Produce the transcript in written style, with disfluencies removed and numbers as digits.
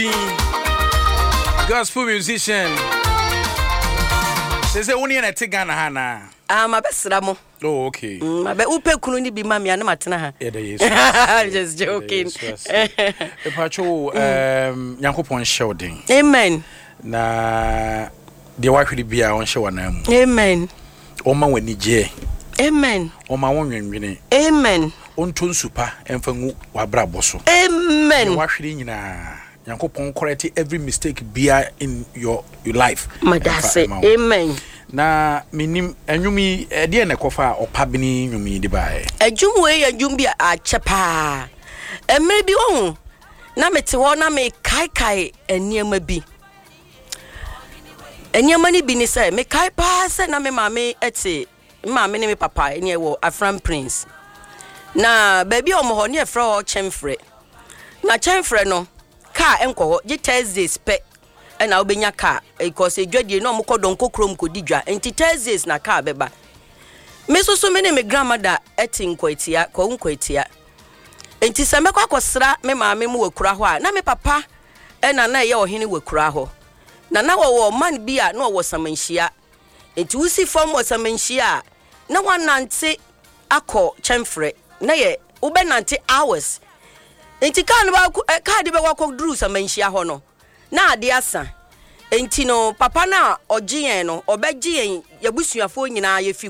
Gospel musician. Say only na Tigana Hana. My best Ramo. Oh, okay. My be upe kunu ni bi mami ana matena. I'm just joking. Pacho Yankopon shouting. Amen. Na the wife will be on show na mu. Amen. Oma wani je. Amen. Oma wonwenwene. Amen. Ontun supa emfangu wabrabo so. Amen. The wife nyina Yankopon correct every mistake bear in your life. Madase. Amen. Na minim enwumi de na kofa opabini nwumi de bae. Adwum we adwum bi a chepa. Emre bi wo na mete wo na me kai eniema bi. Eniema ni bi ni se me kai pa se na me mame ete mame ne me papa ene wo Afran Prince. Na baby o mo ho ne efra o chemfre. Na chemfre no car enko ho je Thursdays pe na obenya car because edwadie no mo kodon kokrom kodidwa enti Thursdays na car beba me so me ne me grandmother etin kwatia ko nkwatia enti se me kwakosra me maame mu wakura ho a na me papa na ye ohene wakura ho na wo man bi a na wo samanhia enti usi form wo samanhia na wanante akọ chemfre na ye ubenante hours enti kan ba ka de be wakọ dru samanhia ho no na ade asa enti no papa na ogyen no obegyen yabusuafo nyina ye fi